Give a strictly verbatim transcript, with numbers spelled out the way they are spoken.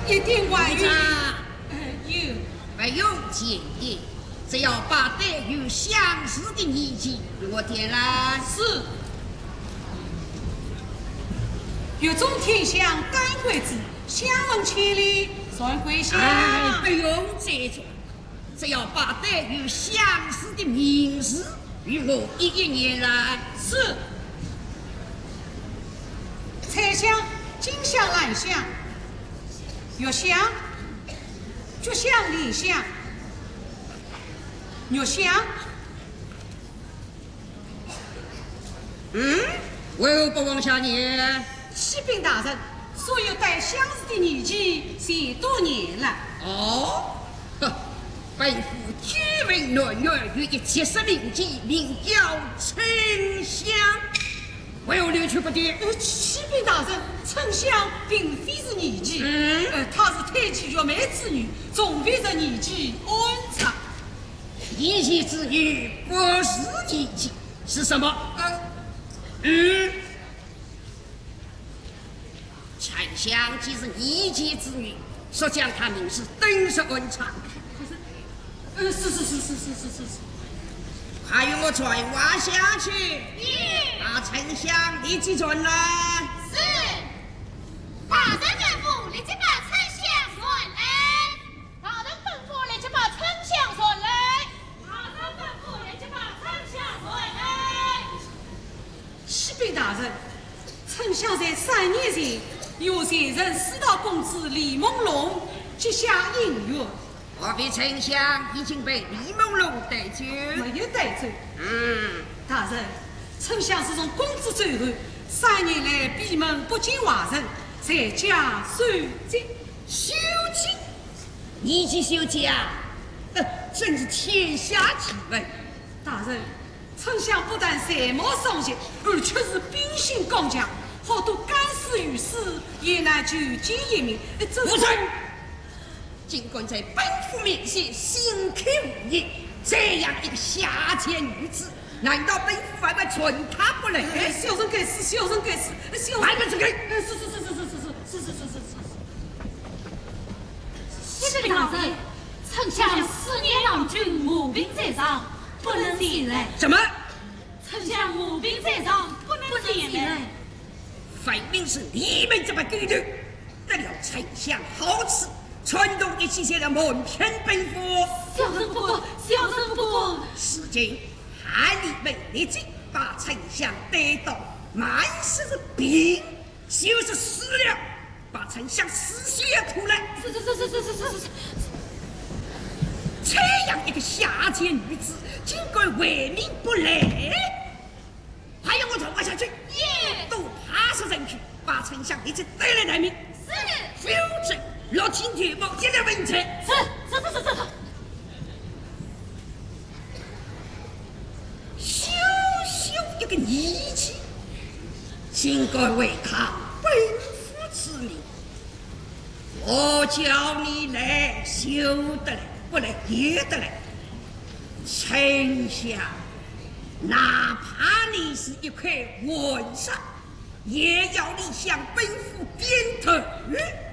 一定万有。 有，不用检验，只要把带有相似的年纪落点来。 是。有种天香干桂子，香闻千里传桂香。 哎，不用再做，只要把带有相似的名字与我一一念来。 是。彩香、金香、兰香、月香、菊香、莲香、玉香。 嗯，为何不往下念？ 启禀大人，所有带相似的年纪许多年了。 哦，呵，本府天文暖女有一七十名妓，名叫沉香。为何留去不点？ 呃，启禀大人，沉香并非是年纪， 嗯， 呃，她是太极月梅之女，总非是年纪安插。 年纪之女不是年纪，是什么？呃，嗯，沉香既是年纪之女，所讲她名是登时安插。 呃，是是是是是是是是。 还有我传话下去，把丞相立即传来。 是，大人吩咐立即把丞相传来。大人吩咐立即把丞相传来。大人吩咐立即把丞相传来。 启禀大人，丞相在三年前有前任四道公子李梦龙结下姻约。 我比丞相已经被李梦龙带走， 没有带走。 嗯， 大人，丞相是从公子走后，三年来闭门不见外人，在家守节。 休假？你去休假？呃，真是天下奇闻。 大人，丞相不但才貌双杰，而且是秉性刚强，好多干事于事也难就见一面。这不准！尽管在本府面前心口无言，这样一个下贱女子，难道本府还会存她不能？ 小人该死，小人该死，小人还不是给？ 是是是是是是是是是是是。 启禀大人，丞相思念郎君，卧病在床，不能前来。 什么？ 丞相卧病在床，不能前来。 分明是你们这帮狗头，得了丞相好吃。传动一起，现在蒙骗本府。 小人不过，小人不过。 如今喊你们立即把丞相带到满身是病，就是死了，把丞相死血吐来。 是是是是是是是是。 这样一个下贱女子，竟敢为民不赖！还要我传话下去？ 耶！ 都踏实人去，把丞相立即带来待命。 是。 否则。落青天梦一来问责。 是是是是是。 小小一个年纪，竟敢违抗本府之命，我叫你来休得来，不来也得来。丞相，哪怕你是一块文沙，也要你向本府点头。